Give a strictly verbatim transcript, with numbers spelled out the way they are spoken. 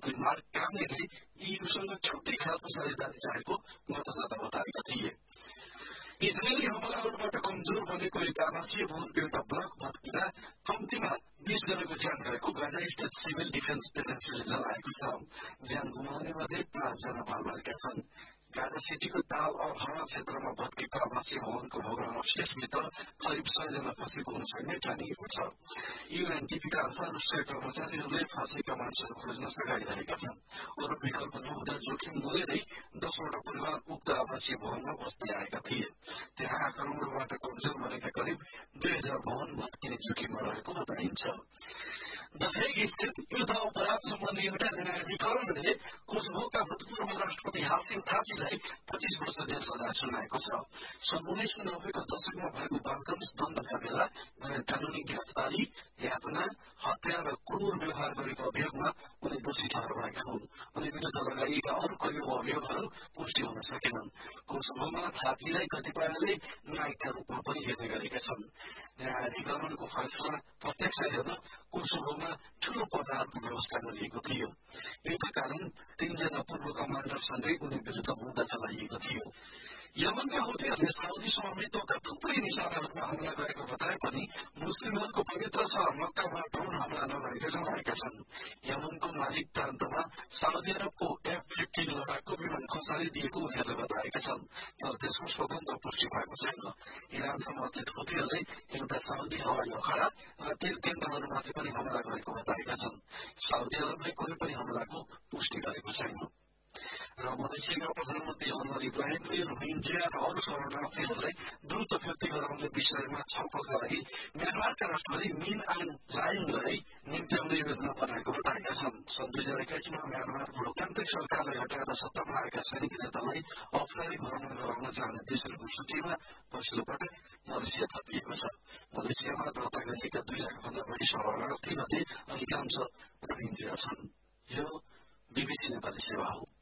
मन्त्री मार्क कार्नेले ईयूसँग छुट्टै खालको साझेदारी चाहेको गत साता बताएका थिए। इजरायली हमलाहरूबाट कमजोर बनेको एक आवासीय भवनको एउटा ब्लक भत्किँदा कम्तीमा बीस जनाको ज्यान गएको गाजा स्थित सिभिल डिफेन्स एजेन्सीले जनाएको छ। ज्यान गुमाउने मध्ये पाँच जना बालबालिका छन्। गाजा सिटीको ताल औ हवा क्षेत्रमा भत्केको आवासीय भवनको भवन अवशेषभित्र करिब सय जना फँसेको हुन सक्ने ठानिएको छ। यूएनडीपीका अनुसार उसका कर्मचारीहरूले फँसेका मान्छेहरू खोज्न सघाइरहेका छन्। अरू विकल्प नहुँदा जोखिम मोलेरै दसवटा परिवार उक्त आवासीय भवनमा बस्दै आएका थिए। त्यहाँ आक्रमणबाट कमजोर बनेका करिब दुई हजार भवन भत्किने जोखिममा रहेको बताइन्छ। द हेग स्थित युद्ध अपराध सम्बन्धी एउटा न्यायाधिकरणले कोसोभोका भूतपूर्व राष्ट्रपति हासिम थाचीलाई पच्चीस वर्ष जेल सजाय सुनाएको छ। सन् उन्नाइस सय नब्बेको दशकमा भएको बाल्कन्स द्वन्द्वका बेला गैर कानूनी गिरफ्तारी, यातना, हत्या र क्रूर व्यवहार गरेको अभियोगमा उनी दोषी ठहराएका हुन्। उनी विरुद्ध लगाइएका अरू कैयौं अभियोगहरू पुष्टि हुन सकेनन्। कोसोभोमा थाचीलाई कतिपयले न्यायिकका रूपमा पनि हेर्ने गरेका छन्। न्यायाधिकरणको फैसला प्रत्यक्ष हेर्न कोसोभोमा ठूलो पर्दाहरूको व्यवस्था गरिएको थियो। युद्धकालीन तीनजना पूर्व कमाण्डरसँगै उनी विरुद्ध मुद्दा चलाइएको थियो। यमनका हुतीहरूले साउदी स्वामित्वका थुप्रै निशानाहरूमा हमला गरेको बताए पनि मुस्लिमहरूको पवित्र शहर मक्कामा ड्रोन हमला नगरेका जनाएका छन्। यमनको मालिक प्रान्तमा साउदी अरबको एफ फिफ्टिन लडाकु विमान खसालिदिएको उनीहरूले बताएका छन्, तर त्यसको स्वतन्त्र पुष्टि भएको छैन। इरान समर्थित हुतीहरूले एउटा साउदी हवाई अखडा र तेल केन्द्रहरूमाथि पनि हमला गरेको बताएका छन्। साउदी अरबले कुनै पनि हमलाको पुष्टि गरेको छैन। र मलेसियाका प्रधानमन्त्री अनवर इब्राहिमले रोहिंग्या र अरू शरणार्थीहरूलाई द्रुत फिर्ती गराउने विषयमा छलफलका लागि म्यानमारका राष्ट्रपति मिन आङ लाइङलाई निम्ति आउने योजना बनाएको बताएका छन्। सन् दुई हजार एक्काइसमा म्यानमारको लोकतान्त्रिक सरकारलाई हटाएर सत्तामा आएका सैनिक नेतालाई औपचारिक भ्रमण गराउन चाहने देशहरूको सूचीमा पहिलो पटक मलेसिया थपिएको छ। मलेसियामा दर्ता गरिएका दुई लाख भन्दा बढी शरणार्थी मध्ये अधिकांश रोहिंग्या छन्। यो बीबीसी नेपाली सेवा हो।